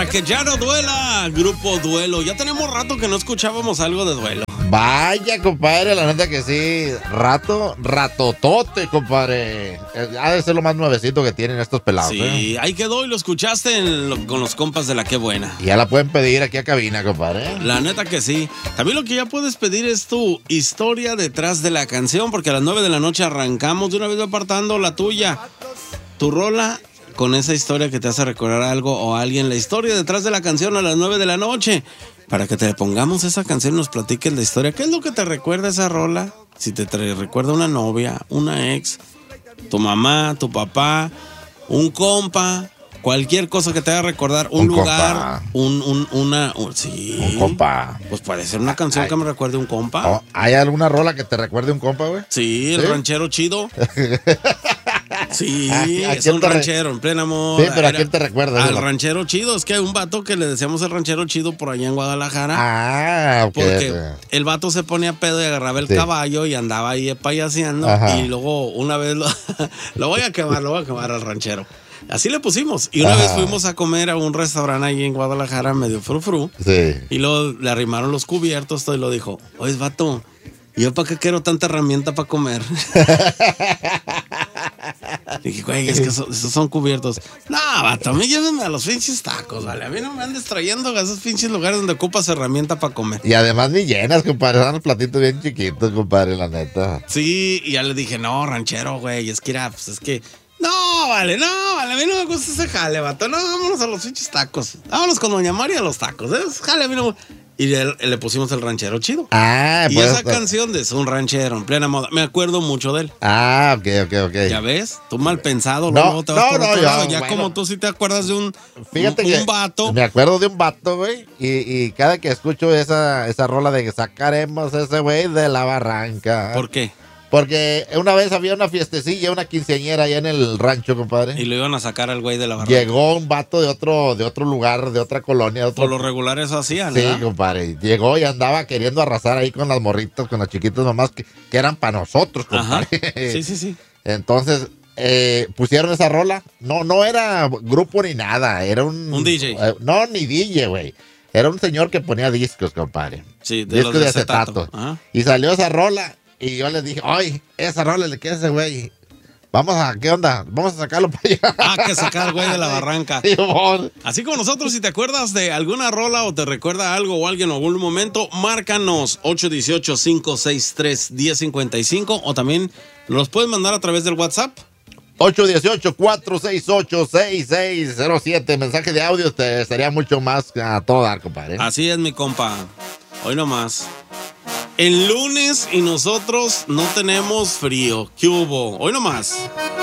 Para que ya no duela, Grupo Duelo. Ya tenemos rato que no escuchábamos algo de Duelo. Vaya, compadre, la neta que sí. Ratotote, compadre. Ha de ser lo más nuevecito que tienen estos pelados. Sí, ahí quedó y lo escuchaste con los compas de La Qué Buena. Y ya la pueden pedir aquí a cabina, compadre. La neta que sí. También lo que ya puedes pedir es tu historia detrás de la canción, porque a las 9 de la noche arrancamos de una vez apartando la tuya. Tu rola con esa historia que te hace recordar algo o a alguien. La historia detrás de la canción a las 9 de la noche. Para que te pongamos esa canción y nos platiques la historia. ¿Qué es lo que te recuerda esa rola? Si te recuerda una novia, una ex, tu mamá, tu papá, un compa, cualquier cosa que te haga recordar, un lugar, compa. Sí. Un compa. Pues puede ser una canción que me recuerde un compa. Oh, ¿hay alguna rola que te recuerde un compa, güey? Sí, el ranchero chido. Sí, es un ranchero en plena moda. Sí, pero ¿a quién te recuerda? Al ranchero chido. Es que hay un vato que le decíamos el ranchero chido por allá en Guadalajara. Ah, ok. Porque el vato se ponía pedo y agarraba el caballo y andaba ahí payaseando. Ajá. Y luego una vez lo voy a quemar al ranchero. Así le pusimos. Y una vez fuimos a comer a un restaurante ahí en Guadalajara, medio frufru. Sí. Y luego le arrimaron los cubiertos todo y lo dijo, oye, vato, ¿y yo para qué quiero tanta herramienta para comer? Dije, güey, es que esos son cubiertos. No, vato, a mí llévenme a los pinches tacos, vale. A mí no me andes trayendo a esos pinches lugares donde ocupas herramienta para comer. Y además ni llenas, compadre. Son los platitos bien chiquitos, compadre, la neta. Sí, y ya le dije, no, ranchero, güey, es que era, pues es que... No, vale, a mí no me gusta ese jale, vato. No, vámonos a los pinches tacos. Vámonos con Doña María a los tacos. Jale, a mí no... Y le pusimos el ranchero chido. Ah, y pues, esa canción de Es un ranchero en plena moda. Me acuerdo mucho de él. Ah, ok. ¿Ya ves? Tú mal pensado, no, luego te vas por otro lado. Ya bueno, como tú sí te acuerdas de un vato. Me acuerdo de un vato, güey. Y cada que escucho esa rola de sacaremos ese güey de la barranca. ¿Por qué? Porque una vez había una fiestecilla, una quinceañera allá en el rancho, compadre. Y lo iban a sacar al güey de la barranca. Llegó un vato de otro lugar, de otra colonia. Por lo regular eso hacían, sí, ¿verdad? compadre. Llegó y andaba queriendo arrasar ahí con las morritas, con las chiquitas mamás que eran para nosotros, compadre. Sí. Entonces, pusieron esa rola. No era grupo ni nada, era un DJ. No, ni DJ, güey. Era un señor que ponía discos, compadre. Sí, discos de acetato. Y salió esa rola. Y yo les dije, oye, esa rola le queda ese güey. ¿Qué onda? Vamos a sacarlo para allá. Que sacar al güey de la barranca. Sí, así como nosotros, si te acuerdas de alguna rola o te recuerda algo o alguien en algún momento, márcanos 818-563-1055 o también nos puedes mandar a través del WhatsApp. 818-468-6607. Mensaje de audio te estaría mucho más a todo dar, compadre. Así es, mi compa. Hoy nomás. El lunes y nosotros no tenemos frío. ¿Qué hubo? Hoy nomás.